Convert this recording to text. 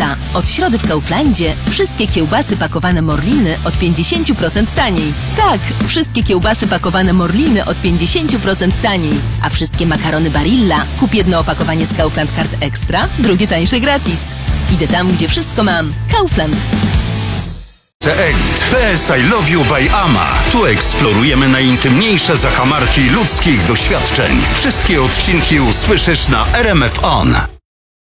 święta. Od środy w Kauflandzie wszystkie kiełbasy pakowane Morliny od 50% taniej. Tak, wszystkie kiełbasy pakowane Morliny od 50% taniej. A wszystkie makarony Barilla kup jedno opakowanie z Kaufland Card Extra, drugie tańsze gratis. Idę tam, gdzie wszystko mam. Kaufland. Elite. PS I Love You by Ama. Tu eksplorujemy najintymniejsze zakamarki ludzkich doświadczeń. Wszystkie odcinki usłyszysz na RMF On.